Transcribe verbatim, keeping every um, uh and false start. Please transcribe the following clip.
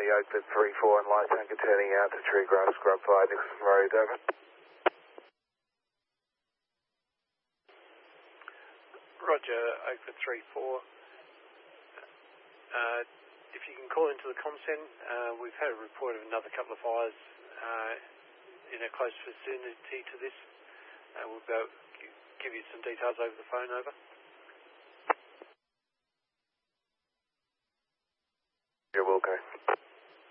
currently Oakland three four and light tanker turning out to Tree Grass Scrub five Nixon Road, over. Roger, Oakland three four. Uh, if you can call into the ComSend, uh, we've had a report of another couple of fires uh, in a close vicinity to this. Uh, we'll go give you some details over the phone, over.